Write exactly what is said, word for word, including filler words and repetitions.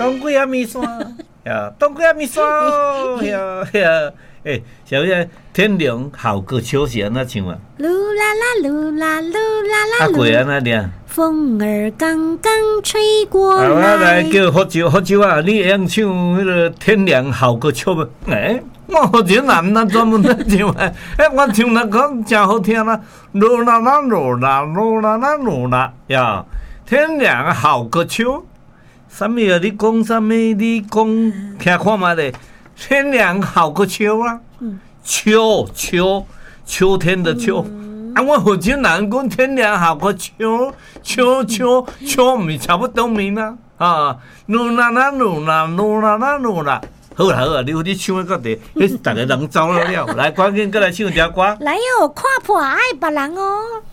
东鬼阿米山呀，东鬼阿米山呀呀，诶，小姐，天凉好个秋是安怎唱啊？ 噜啦啦噜啦噜啦啦， 啊，过安怎念？ 风儿刚刚吹过来。 啊，我来叫福州，福州啊，你会晓唱迄个天凉好个秋无？诶，我福州人咱专门在唱诶，诶，我唱那讲真好听啦，噜啦啦噜啦噜啦啦噜啦呀，天凉好个秋。什么啊？你讲什么？你讲听看嘛咧？天凉好个秋啊！秋秋秋天的秋。啊，我福州人讲天凉好个秋，秋秋秋，唔是差不多面啊？啊，噜啦啦噜啦噜啦啦噜啦。好啦好啦，你你唱到底，迄大家人走了了。来，赶紧过来唱条歌。 来哦，看破爱别人哦。